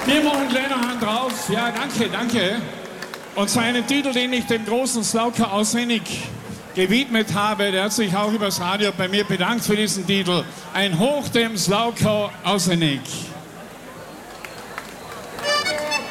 Wir machen kleine Hand drauf. Ja, danke, danke. Und zwar einen Titel, den ich dem großen Slauka Auswendig gewidmet habe. Der hat sich auch übers Radio bei mir bedankt für diesen Titel. Ein Hoch dem Slauka Auswendig.